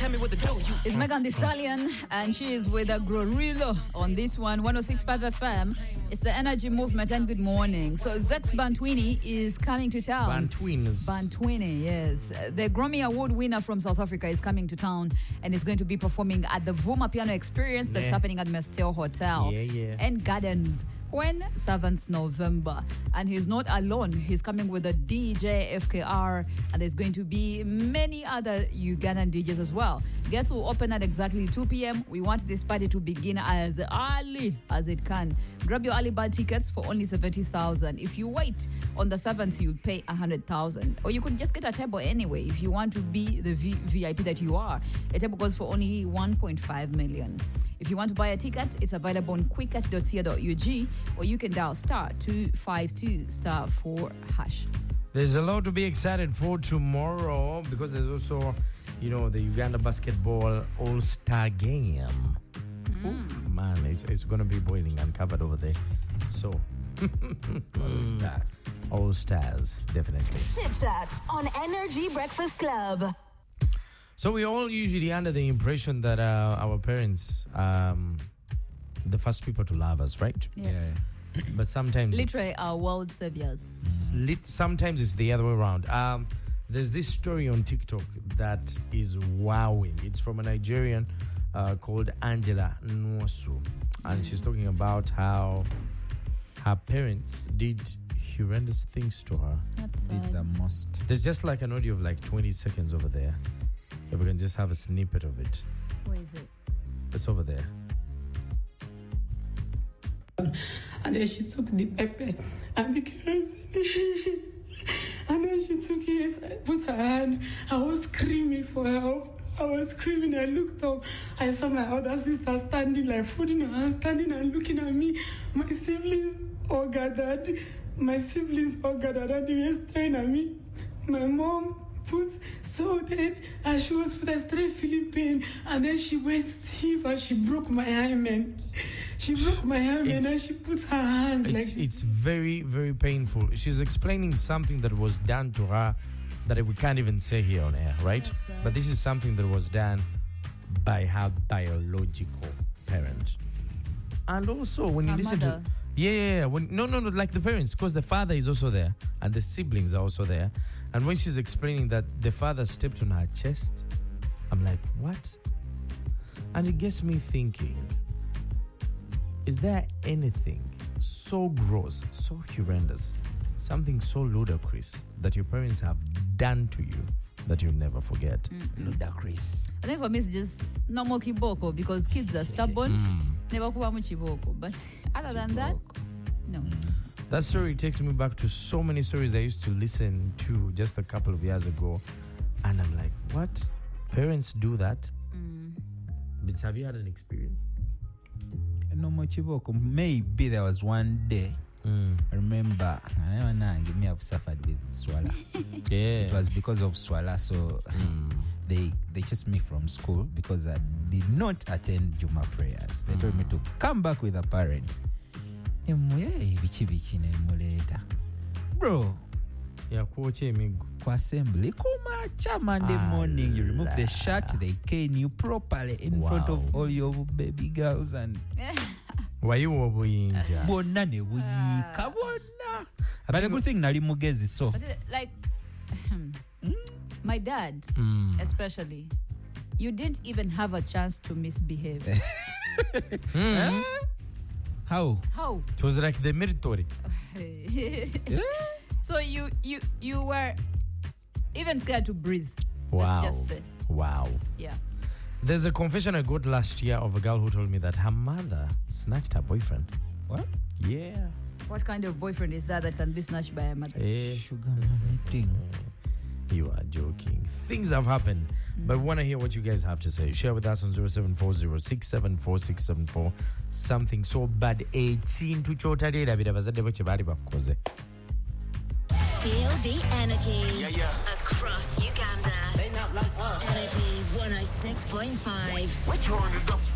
tell me what to do. It's Megan Thee Stallion, and she is with a Gorilla on this one, 106.5 FM. It's the Energy Movement, and good morning. So Zex Bantwini is coming to town. Bantwini, yes. The Grammy Award winner from South Africa is coming to town and is going to be performing at the Vuma Piano Experience that's happening at Mestel Hotel and Gardens. When 7th November, and he's not alone. He's coming with a DJ FKR, and there's going to be many other Ugandan DJs as well. Guests will open at exactly 2 p.m. We want this party to begin as early as it can. Grab your early bird tickets for only 70,000. If you wait on the 7th, you'll pay 100,000, or you could just get a table anyway if you want to be the VIP that you are. A table goes for only 1.5 million. If you want to buy a ticket, it's available on quicket.co.ug, or you can dial *252*4#. There's a lot to be excited for tomorrow because there's also, the Uganda basketball all-star game. Oof, man, it's going to be boiling and covered over there. So, all stars, definitely. Chit Chat on Energy Breakfast Club. So we're all usually under the impression that our parents the first people to love us, right? Yeah. But sometimes literally our world saviors. Sometimes it's the other way around. There's this story on TikTok that is wowing. It's from a Nigerian called Angela Nwosu, and she's talking about how her parents did horrendous things to her. That's sad. Did the most. There's just like an audio of like 20 seconds over there. If we can just have a snippet of it. Where is it? It's over there. And then she took the pepper and the kerosene. And then she took it, put her hand. I was screaming for help. I was screaming. I looked up. I saw my other sister standing, like folding her hands, standing and looking at me. My siblings all gathered. And they were staring at me. My mom put then and she was put a straight feeling pain, and then she went stiff and she broke my hymen. And she put her hands it's very, very painful. She's explaining something that was done to her that we can't even say here on air, right? But this is something that was done by her biological parent. And also when you listen mother. No, like the parents, because the father is also there and the siblings are also there. And when she's explaining that the father stepped on her chest, I'm like, what? And it gets me thinking, is there anything so gross, so horrendous, something so ludicrous that your parents have done to you that you'll never forget? Ludicrous. I think for me it's just normal kiboko, because kids are stubborn. Never kubamu chiboko. But other than that, no. That story takes me back to so many stories I used to listen to just a couple of years ago. And I'm like, what? Parents do that? But have you had an experience? No more chiboko. Maybe there was one day. I remember, me have suffered with swallow. It was because of swallow, so they chased me from school because I did not attend Juma prayers. They told me to come back with a parent. Bro, kwa assembly kumacha Monday morning, you remove the shirt, they cane you properly in front of all your baby girls and wayiwo buyinja bonna ne buyika bonna. But the good thing nali mugezi, so like my dad especially, you didn't even have a chance to misbehave. How it was like the military. So you were even scared to breathe. Wow. Let's just say. Wow. Yeah. There's a confession I got last year of a girl who told me that her mother snatched her boyfriend. What? Yeah. What kind of boyfriend is that can be snatched by a mother? Sugar mama thing. You are joking. Things have happened. But we want to hear what you guys have to say. Share with us on 0740674674. Something so bad. Feel the energy across Uganda. Energy 106.5. We're turning it up.